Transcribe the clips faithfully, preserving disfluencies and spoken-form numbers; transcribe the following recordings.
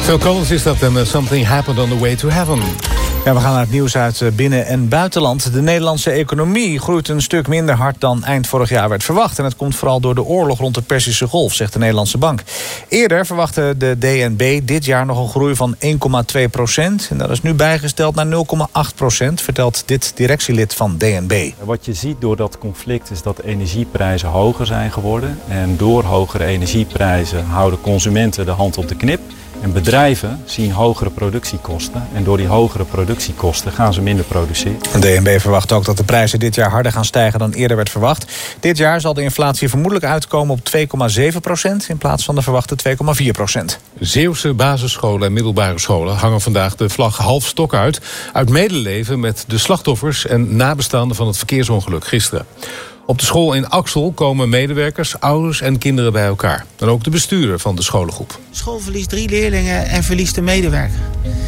Phil Collins is dat en uh, Something Happened on the Way to Heaven. Ja, we gaan naar het nieuws uit binnen- en buitenland. De Nederlandse economie groeit een stuk minder hard dan eind vorig jaar werd verwacht. En dat komt vooral door de oorlog rond de Perzische Golf, zegt de Nederlandse Bank. Eerder verwachtte de D N B dit jaar nog een groei van één komma twee procent. En dat is nu bijgesteld naar nul komma acht procent, vertelt dit directielid van D N B. Wat je ziet door dat conflict is dat energieprijzen hoger zijn geworden. En door hogere energieprijzen houden consumenten de hand op de knip. En bedrijven zien hogere productiekosten. En door die hogere productiekosten gaan ze minder produceren. De D N B verwacht ook dat de prijzen dit jaar harder gaan stijgen dan eerder werd verwacht. Dit jaar zal de inflatie vermoedelijk uitkomen op twee komma zeven procent... in plaats van de verwachte twee komma vier procent. Zeeuwse basisscholen en middelbare scholen hangen vandaag de vlag half stok uit... uit medeleven met de slachtoffers en nabestaanden van het verkeersongeluk gisteren. Op de school in Axel komen medewerkers, ouders en kinderen bij elkaar. En ook de bestuurder van de scholengroep. De school verliest drie leerlingen en verliest een medewerker.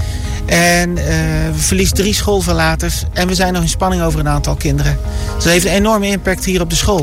En uh, we verliezen drie schoolverlaters. En we zijn nog in spanning over een aantal kinderen. Dus dat heeft een enorme impact hier op de school.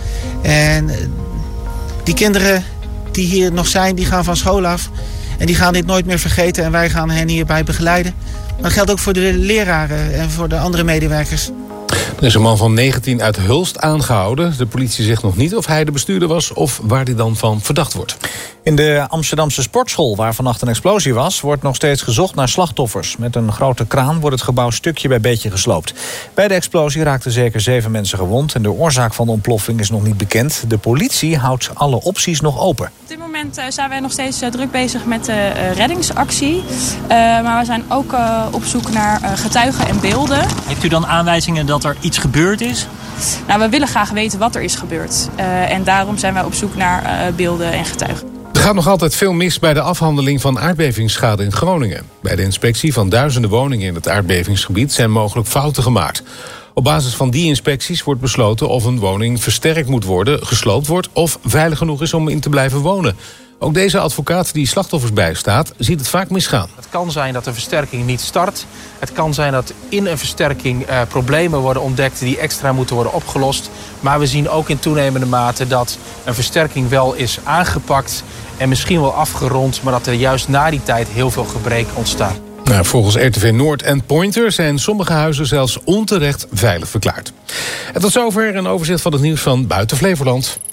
En uh, die kinderen die hier nog zijn, die gaan van school af. En die gaan dit nooit meer vergeten. En wij gaan hen hierbij begeleiden. Maar dat geldt ook voor de leraren en voor de andere medewerkers. Er is een man van negentien uit Hulst aangehouden. De politie zegt nog niet of hij de bestuurder was of waar hij dan van verdacht wordt. In de Amsterdamse sportschool, waar vannacht een explosie was, wordt nog steeds gezocht naar slachtoffers. Met een grote kraan wordt het gebouw stukje bij beetje gesloopt. Bij de explosie raakten zeker zeven mensen gewond en de oorzaak van de ontploffing is nog niet bekend. De politie houdt alle opties nog open. Op dit moment uh, zijn wij nog steeds uh, druk bezig met de uh, reddingsactie. Uh, maar we zijn ook uh, op zoek naar uh, getuigen en beelden. Heeft u dan aanwijzingen dat er iets gebeurd is? Nou, we willen graag weten wat er is gebeurd. Uh, en daarom zijn wij op zoek naar uh, beelden en getuigen. Er gaat nog altijd veel mis bij de afhandeling van aardbevingsschade in Groningen. Bij de inspectie van duizenden woningen in het aardbevingsgebied zijn mogelijk fouten gemaakt. Op basis van die inspecties wordt besloten of een woning versterkt moet worden, gesloopt wordt of veilig genoeg is om in te blijven wonen. Ook deze advocaat die slachtoffers bijstaat, ziet het vaak misgaan. Het kan zijn dat de versterking niet start. Het kan zijn dat in een versterking uh, problemen worden ontdekt die extra moeten worden opgelost. Maar we zien ook in toenemende mate dat een versterking wel is aangepakt en misschien wel afgerond, maar dat er juist na die tijd heel veel gebrek ontstaat. Nou, volgens R T V Noord en Pointer zijn sommige huizen zelfs onterecht veilig verklaard. En tot zover een overzicht van het nieuws van buiten Flevoland.